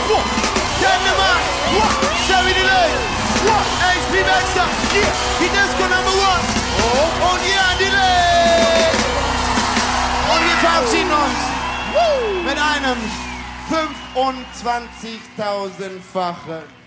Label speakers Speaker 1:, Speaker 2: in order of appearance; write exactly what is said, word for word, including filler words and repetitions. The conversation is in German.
Speaker 1: Gentlemen, Sherry Delay, H P Baxter, die Disco Number One und Jan Delay. Und wir verabschieden uns mit einem fünfundzwanzigtausendfachen